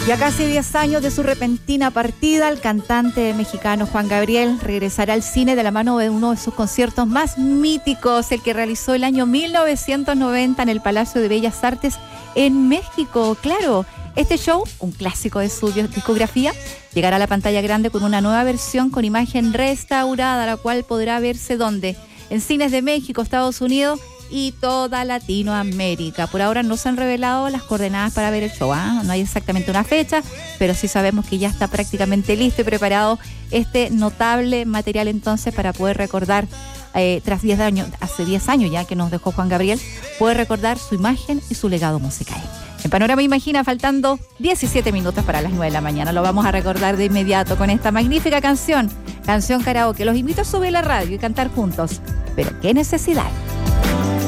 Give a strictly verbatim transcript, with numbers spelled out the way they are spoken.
Y a casi diez años de su repentina partida, el cantante mexicano Juan Gabriel regresará al cine de la mano de uno de sus conciertos más míticos, el que realizó el año mil novecientos noventa en el Palacio de Bellas Artes en México. Claro, este show, un clásico de su discografía, llegará a la pantalla grande con una nueva versión con imagen restaurada, la cual podrá verse ¿dónde? En cines de México, Estados Unidos y toda Latinoamérica. Por ahora no se han revelado las coordenadas para ver el show, ¿eh? No hay exactamente una fecha, pero sí sabemos que ya está prácticamente listo y preparado este notable material entonces para poder recordar, eh, tras diez años, hace diez años ya que nos dejó Juan Gabriel, poder recordar su imagen y su legado musical. En Panorama Imagina, faltando diecisiete minutos para las nueve de la mañana, lo vamos a recordar de inmediato con esta magnífica canción, canción karaoke. Los invito a subir la radio y cantar juntos, pero qué necesidad.